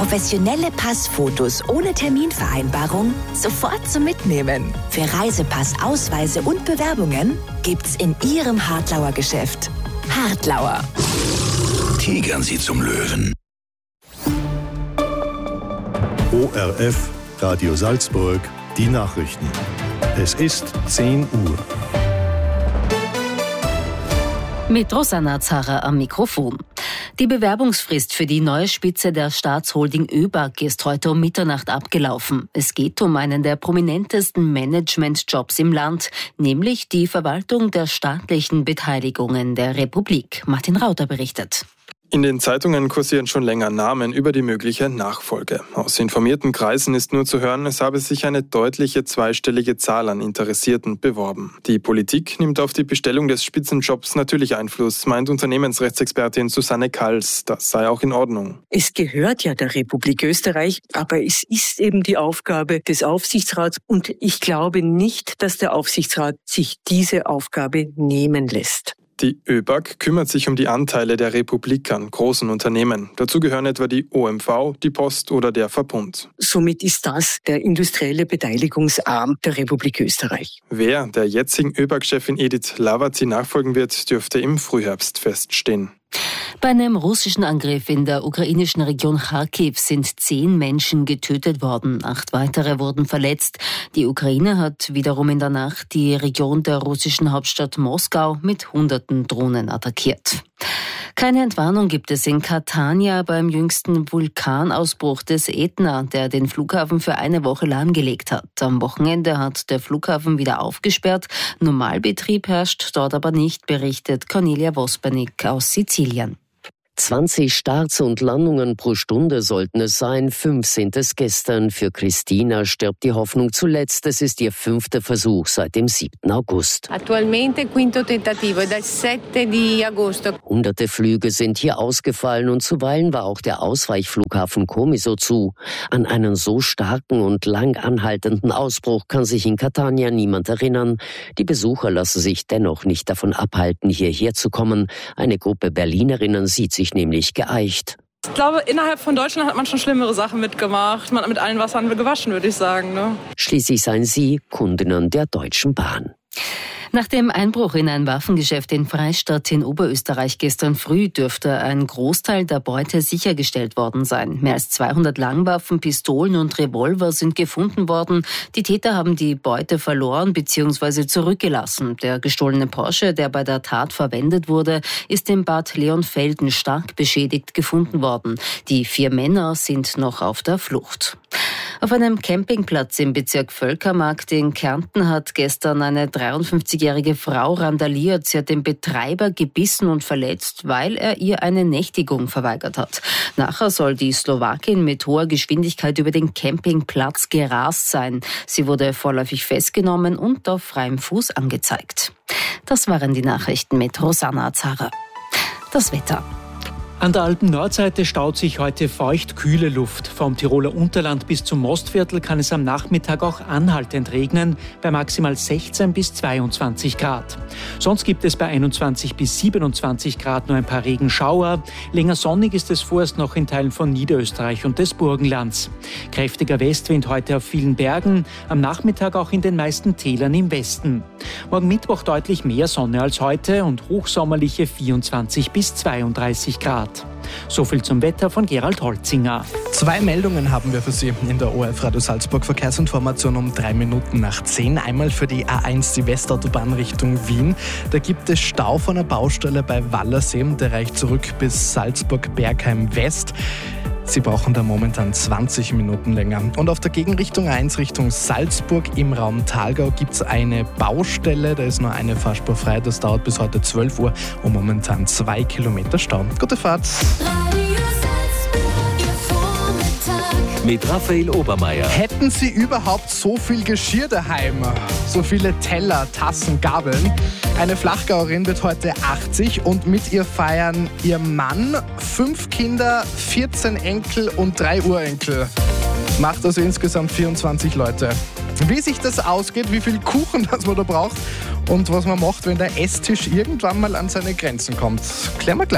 Professionelle Passfotos ohne Terminvereinbarung sofort zum Mitnehmen. Für Reisepass, Ausweise und Bewerbungen gibt's in Ihrem Hartlauer Geschäft. Hartlauer. Tigern Sie zum Löwen. ORF, Radio Salzburg, die Nachrichten. Es ist 10 Uhr. Mit Rosanna Zarra am Mikrofon. Die Bewerbungsfrist für die neue Spitze der Staatsholding ÖBAG ist heute um Mitternacht abgelaufen. Es geht um einen der prominentesten Managementjobs im Land, nämlich die Verwaltung der staatlichen Beteiligungen der Republik. Martin Rauter berichtet. In den Zeitungen kursieren schon länger Namen über die mögliche Nachfolge. Aus informierten Kreisen ist nur zu hören, es habe sich eine deutliche zweistellige Zahl an Interessierten beworben. Die Politik nimmt auf die Bestellung des Spitzenjobs natürlich Einfluss, meint Unternehmensrechtsexpertin Susanne Kals. Das sei auch in Ordnung. Es gehört ja der Republik Österreich, aber es ist eben die Aufgabe des Aufsichtsrats und ich glaube nicht, dass der Aufsichtsrat sich diese Aufgabe nehmen lässt. Die ÖBAG kümmert sich um die Anteile der Republik an großen Unternehmen. Dazu gehören etwa die OMV, die Post oder der Verbund. Somit ist das der industrielle Beteiligungsarm der Republik Österreich. Wer der jetzigen ÖBAG-Chefin Edith Hlavazy nachfolgen wird, dürfte im Frühherbst feststehen. Bei einem russischen Angriff in der ukrainischen Region Kharkiv sind 10 Menschen getötet worden. 8 weitere wurden verletzt. Die Ukraine hat wiederum in der Nacht die Region der russischen Hauptstadt Moskau mit Hunderten Drohnen attackiert. Keine Entwarnung gibt es in Catania beim jüngsten Vulkanausbruch des Ätna, der den Flughafen für eine Woche lahmgelegt hat. Am Wochenende hat der Flughafen wieder aufgesperrt. Normalbetrieb herrscht dort aber nicht, berichtet Cornelia Vospernik aus Sizilien. 20 Starts und Landungen pro Stunde sollten es sein. 5 sind es gestern. Für Christina stirbt die Hoffnung zuletzt. Es ist ihr 5. Versuch seit dem 7. August. Attualmente quinto tentativo dal 7 di agosto. Hunderte Flüge sind hier ausgefallen und zuweilen war auch der Ausweichflughafen Comiso zu. An einen so starken und lang anhaltenden Ausbruch kann sich in Catania niemand erinnern. Die Besucher lassen sich dennoch nicht davon abhalten, hierher zu kommen. Eine Gruppe Berlinerinnen sieht sich nämlich geeicht. Ich glaube, innerhalb von Deutschland hat man schon schlimmere Sachen mitgemacht. Man hat mit allen Wassern gewaschen, würde ich sagen. Ne? Schließlich seien sie Kundinnen der Deutschen Bahn. Nach dem Einbruch in ein Waffengeschäft in Freistadt in Oberösterreich gestern früh dürfte ein Großteil der Beute sichergestellt worden sein. Mehr als 200 Langwaffen, Pistolen und Revolver sind gefunden worden. Die Täter haben die Beute verloren bzw. zurückgelassen. Der gestohlene Porsche, der bei der Tat verwendet wurde, ist in Bad Leonfelden stark beschädigt gefunden worden. Die 4 Männer sind noch auf der Flucht. Auf einem Campingplatz im Bezirk Völkermarkt in Kärnten hat gestern eine 53-jährige Frau randaliert. Sie hat den Betreiber gebissen und verletzt, weil er ihr eine Nächtigung verweigert hat. Nachher soll die Slowakin mit hoher Geschwindigkeit über den Campingplatz gerast sein. Sie wurde vorläufig festgenommen und auf freiem Fuß angezeigt. Das waren die Nachrichten mit Rosanna Zarra. Das Wetter. An der Alpen-Nordseite staut sich heute feucht kühle Luft. Vom Tiroler Unterland bis zum Mostviertel kann es am Nachmittag auch anhaltend regnen, bei maximal 16 bis 22 Grad. Sonst gibt es bei 21 bis 27 Grad nur ein paar Regenschauer. Länger sonnig ist es vorerst noch in Teilen von Niederösterreich und des Burgenlands. Kräftiger Westwind heute auf vielen Bergen, am Nachmittag auch in den meisten Tälern im Westen. Morgen Mittwoch deutlich mehr Sonne als heute und hochsommerliche 24 bis 32 Grad. So viel zum Wetter von Gerald Holzinger. 2 Meldungen haben wir für Sie in der ORF Radio Salzburg. Verkehrsinformation um 3 Minuten nach 10. Einmal für die A1, die Westautobahn Richtung Wien. Da gibt es Stau von einer Baustelle bei Wallersee. Der reicht zurück bis Salzburg-Bergheim West. Sie brauchen da momentan 20 Minuten länger. Und auf der Gegenrichtung 1 Richtung Salzburg im Raum Thalgau gibt es eine Baustelle. Da ist nur eine Fahrspur frei. Das dauert bis heute 12 Uhr und momentan 2 Kilometer Stau. Gute Fahrt. Mit Raphael Obermeier. Hätten Sie überhaupt so viel Geschirr daheim? So viele Teller, Tassen, Gabeln? Eine Flachgauerin wird heute 80 und mit ihr feiern ihr Mann, 5 Kinder, 14 Enkel und 3 Urenkel. Macht also insgesamt 24 Leute. Wie sich das ausgeht, wie viel Kuchen das man da braucht und was man macht, wenn der Esstisch irgendwann mal an seine Grenzen kommt, klären wir gleich.